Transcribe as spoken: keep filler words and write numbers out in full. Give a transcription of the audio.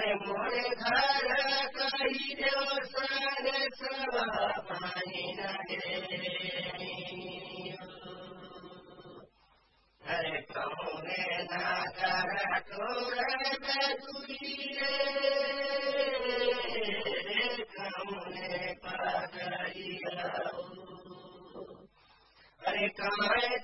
अरे मोरे घर कही देव सर सब पानी नगे अरे कौने ना कर तोरे बेदुरिए कौने पगड़िया अरे काहे